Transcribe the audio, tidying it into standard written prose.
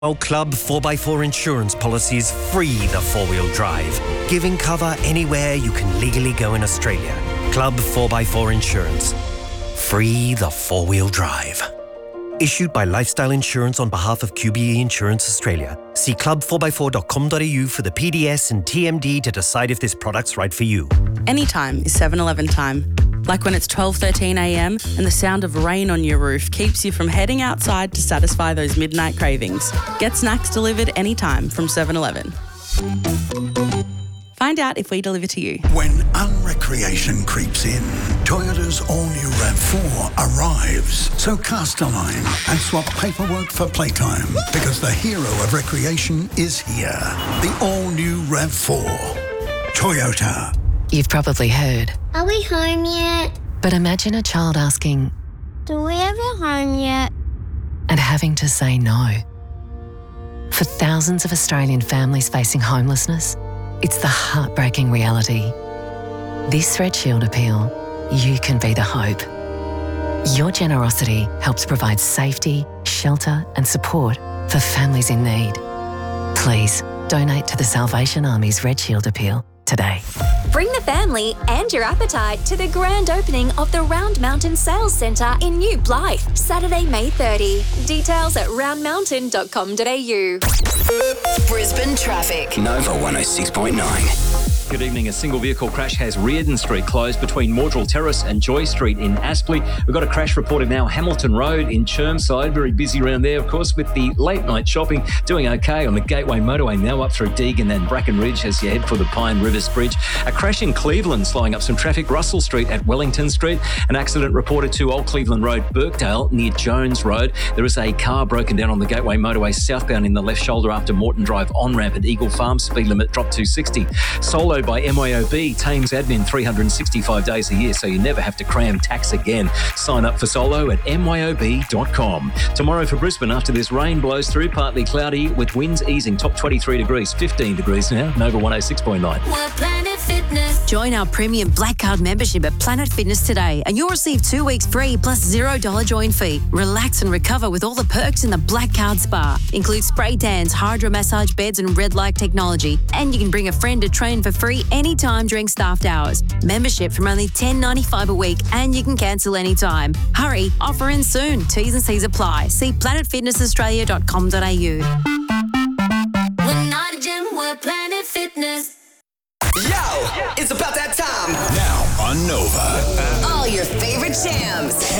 Our Club 4x4 insurance policies free the four-wheel drive, giving cover anywhere you can legally go in Australia. Club 4x4 Insurance. Free the four-wheel drive. Issued by Lifestyle Insurance on behalf of QBE Insurance Australia. See club4x4.com.au for the PDS and TMD to decide if this product's right for you. Anytime is 7-Eleven time. Like when it's 12:13 a.m. and the sound of rain on your roof keeps you from heading outside to satisfy those midnight cravings. Get snacks delivered anytime from 7-Eleven. Find out if we deliver to you. When unrecreation creeps in, Toyota's all-new RAV4 arrives. So cast a line and swap paperwork for playtime, because the hero of recreation is here. The all-new RAV4. Toyota. You've probably heard. Are we home yet? But imagine a child asking, Do we have a home yet? and having to say no. For thousands of Australian families facing homelessness, it's the heartbreaking reality. This Red Shield appeal, you can be the hope. Your generosity helps provide safety, shelter and support for families in need. Please donate to the Salvation Army's Red Shield appeal today. Bring the family and your appetite to the grand opening of the Round Mountain Sales Centre in New Blythe, Saturday, May 30. Details at roundmountain.com.au. Brisbane traffic. Nova 106.9. Good evening. A single vehicle crash has Reardon Street closed between Mordrell Terrace and Joy Street in Aspley. We've got a crash reported now Hamilton Road in Chermside. Very busy around there, of course, with the late night shopping. Doing okay on the Gateway Motorway, now up through Deagon and Bracken Ridge as you head for the Pine Rivers Bridge. A crash in Cleveland slowing up some traffic. Russell Street at Wellington Street. An accident reported to Old Cleveland Road, Birkdale near Jones Road. There is a car broken down on the Gateway Motorway southbound in the left shoulder after Morton Drive on-ramp at Eagle Farm. Speed limit dropped to 60. Solo by MYOB, Thames admin 365 days a year, so you never have to cram tax again. Sign up for Solo at myob.com. Tomorrow for Brisbane, after this rain blows through, partly cloudy with winds easing, top 23 degrees, 15 degrees now, Nova 106.9. Planet Fitness. Join our premium Black Card membership at Planet Fitness today and you'll receive 2 weeks free plus $0 join fee. Relax and recover with all the perks in the Black Card Spa. Includes spray tans, hydro massage beds and red light technology. And you can bring a friend to train for free anytime during staffed hours. Membership from only $10.95 a week and you can cancel anytime. Hurry, offer ends soon. T's and C's apply. See planetfitnessaustralia.com.au. We're not a gym, we're Planet Fitness. Yo, it's about that time. Now on Nova. All your favorite jams.